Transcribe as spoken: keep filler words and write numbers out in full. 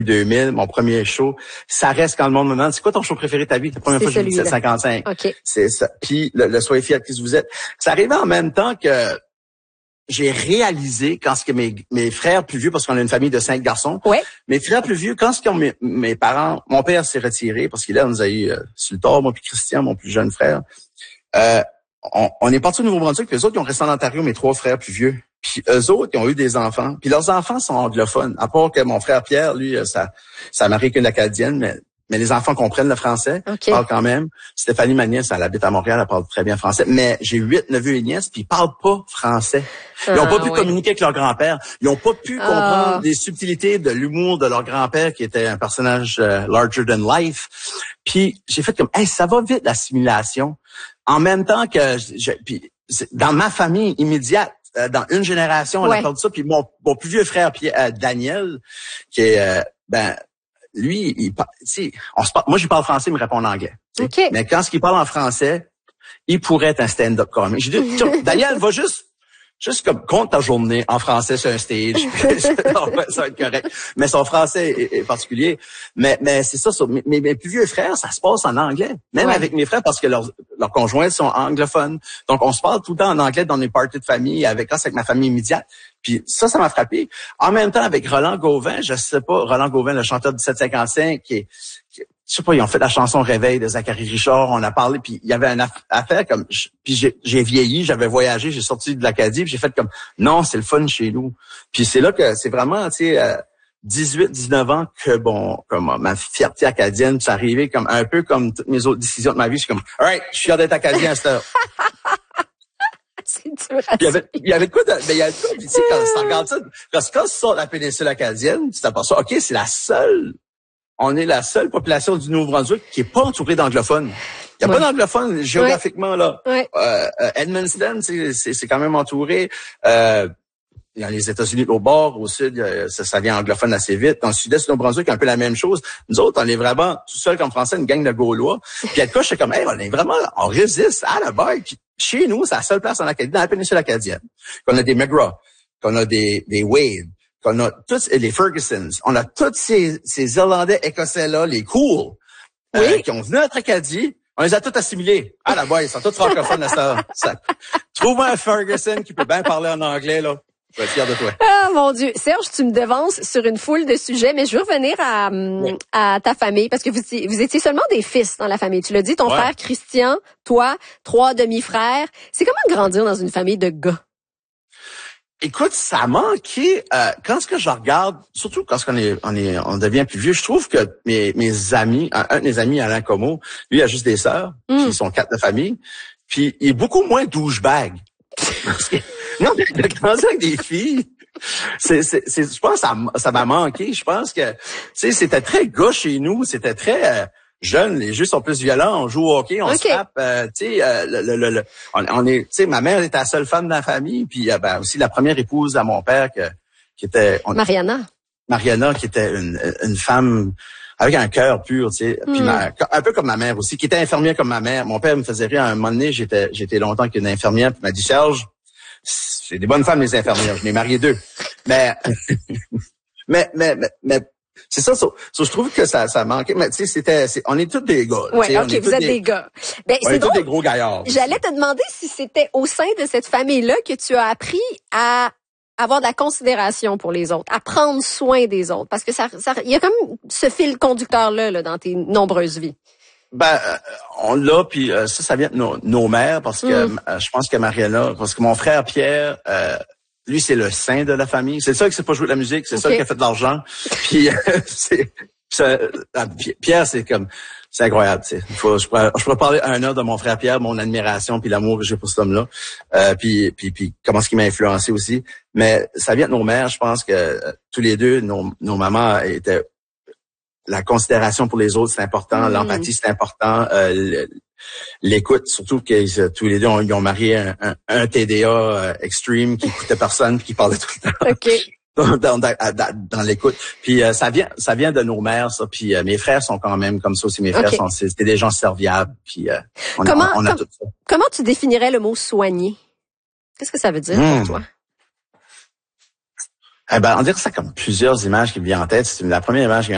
deux mille, mon premier show, ça reste quand le monde me demande, c'est quoi ton show préféré de ta vie? C'est la première fois que j'ai dit sept cinquante-cinq. Okay. C'est ça. Puis le, le Soyez fiers de qui vous êtes. Ça arrivait en même temps que j'ai réalisé quand ce que mes, mes frères plus vieux, parce qu'on a une famille de cinq garçons, ouais. mes frères plus vieux, quand ce que mes, mes parents, mon père s'est retiré parce qu'il a, on nous a eu euh, sur le tort, moi puis Christian, mon plus jeune frère, euh, on, on est parti au Nouveau-Brunswick, puis eux autres, ils ont resté en Ontario, mes trois frères plus vieux. Puis eux autres, ils ont eu des enfants. Puis leurs enfants sont anglophones. À part que mon frère Pierre, lui, sa, sa mari est une acadienne, mais, mais les enfants comprennent le français. Okay. Ils parlent quand même. Stéphanie, ma nièce, elle habite à Montréal, elle parle très bien français. Mais j'ai huit neveux et nièces, puis ils parlent pas français. Ils n'ont ah, pas pu ouais. communiquer avec leur grand-père. Ils n'ont pas pu ah. comprendre les subtilités de l'humour de leur grand-père, qui était un personnage euh, larger than life. Puis j'ai fait comme, hey, ça va vite, l'assimilation. En même temps que, je, puis dans ma famille immédiate, Euh, dans une génération, on ouais. a perdu ça. Puis mon, mon plus vieux frère, Pierre, euh, Daniel, qui est, euh, ben, lui, il, tu sais, on se parle, moi, je parle français, il me répond en anglais. Okay. Mais quand ce qu'il parle en français, il pourrait être un stand-up comic. J'ai dit, Daniel, va juste, juste comme compte ta journée en français sur un stage. Ça va être correct. Mais son français est, est particulier. Mais, mais c'est ça, ça mes, mes plus vieux frères, ça se passe en anglais. Même ouais. avec mes frères, parce que leurs, leurs conjoints sont anglophones. Donc, on se parle tout le temps en anglais dans les parties de famille, avec quand c'est avec ma famille immédiate. Puis ça, ça m'a frappé. En même temps, avec Roland Gauvin, je sais pas, Roland Gauvin, le chanteur du sept cinquante-cinq, qui est, qui, je sais pas, ils ont fait la chanson Réveil de Zachary Richard, on a parlé, puis il y avait une affaire comme, puis j'ai, j'ai vieilli, j'avais voyagé, j'ai sorti de l'Acadie, puis j'ai fait comme, non, c'est le fun chez nous. Puis c'est là que c'est vraiment, tu sais, euh, dix-huit, dix-neuf ans que, bon, comme ma fierté acadienne, c'est arrivé comme un peu comme toutes mes autres décisions de ma vie, je suis comme, alright, je suis fier d'être acadien à cette heure. C'est dur à il y avait, il y avait quoi de, mais il y avait quoi, tu sais, quand tu regardes ça, parce que quand tu sors de la péninsule acadienne, tu t'aperçois, OK, c'est la seule, on est la seule population du Nouveau-Brunswick qui est pas entourée d'anglophones. Il y a ouais. pas d'anglophones géographiquement, là. Ouais. Euh, euh, Edmundston, c'est, c'est, c'est quand même entouré. Euh, dans les États-Unis au bord, au sud, ça, ça vient anglophone assez vite. Dans le sud-est du Nouveau-Brunswick, un peu la même chose. Nous autres, on est vraiment tout seul comme Français, une gang de Gaulois. Puis à quoi, je suis comme, hey, on est vraiment, on résiste à la base. Puis chez nous, c'est la seule place en Acadie, dans la péninsule acadienne, qu'on a des McGraw, qu'on a des, des Wade, qu'on a tous les Fergusons. On a tous ces, ces Irlandais, Écossais-là, les cool, oui. euh, qui ont venu à notre Acadie. On les a tous assimilés. Ah, la bas ils sont tous francophones à ça. ça. Trouve un Ferguson qui peut bien parler en anglais, là. Je vais être fier de toi. Ah, mon Dieu. Serge, tu me devances sur une foule de sujets, mais je veux revenir à, oui. à ta famille, parce que vous, vous étiez seulement des fils dans la famille. Tu l'as dit, ton ouais. frère Christian, toi, trois demi-frères. C'est comment de grandir dans une famille de gars? Écoute, ça a manqué. Euh, quand ce que je regarde, surtout quand on est, on est, on devient plus vieux, je trouve que mes, mes amis, un, un de mes amis, Alain Como, lui, il a juste des sœurs, mm. puis ils sont quatre de famille, puis il est beaucoup moins douchebag. Parce que, non, de grandir avec des filles, c'est, c'est, c'est, je pense que ça, ça m'a manqué. Je pense que, tu sais, c'était très gars chez nous, c'était très euh, jeune. Les jeux sont plus violents. On joue au hockey, on okay. se tape. Euh, tu sais, euh, le, le, le, on, on est, tu sais, ma mère était la seule femme de la famille, puis euh, ben aussi la première épouse à mon père que, qui était on, Mariana. Mariana, qui était une, une femme avec un cœur pur, tu sais, mm. puis ma, un peu comme ma mère aussi, qui était infirmière comme ma mère. Mon père me faisait rire à un moment donné. J'étais, j'étais longtemps qu'une infirmière, puis il m'a dit, Serge, c'est des bonnes femmes les infirmières. Je n'ai marié deux, mais, mais, mais, mais, mais c'est ça, ça, ça. Je trouve que ça, ça manquait. Mais tu sais, c'était, c'est, on est tous des gars. Ouais, ok, vous êtes des, des gars. Ben, on c'est est drôle. tous des gros gaillards. J'allais te demander si c'était au sein de cette famille-là que tu as appris à avoir de la considération pour les autres, à prendre soin des autres, parce que ça, ça, il y a comme ce fil conducteur-là là, dans tes nombreuses vies. Ben, euh, on l'a, puis euh, ça, ça vient de nos, nos mères, parce que mm. euh, je pense que Mariana, parce que mon frère Pierre, euh, lui, c'est le saint de la famille. C'est ça qui sait pas jouer de la musique, c'est okay. ça qui a fait de l'argent. Puis euh, c'est, ça, euh, Pierre, c'est comme, c'est incroyable. Tu sais. Faut, je pourrais, je pourrais parler un heure de mon frère Pierre, mon admiration puis l'amour que j'ai pour cet homme-là, euh, puis puis puis comment ce qui m'a influencé aussi. Mais ça vient de nos mères. Je pense que euh, tous les deux, nos, nos mamans étaient la considération pour les autres, c'est important. Mmh. L'empathie, c'est important. Euh, l'écoute, surtout que tous les deux, on, ils ont marié un, un, un T D A euh, extreme qui écoutait personne puis qui parlait tout le temps. Okay. dans, dans, dans, dans l'écoute. Puis euh, ça vient ça vient de nos mères, ça. Puis euh, mes frères sont quand même comme ça aussi. Mes frères okay. sont c'était des gens serviables. Puis euh, on, comment, a, on a com- tout ça. Comment tu définirais le mot soigner? Qu'est-ce que ça veut dire mmh. pour toi? Eh ben, on dirait ça comme plusieurs images qui me viennent en tête. C'est la première image qui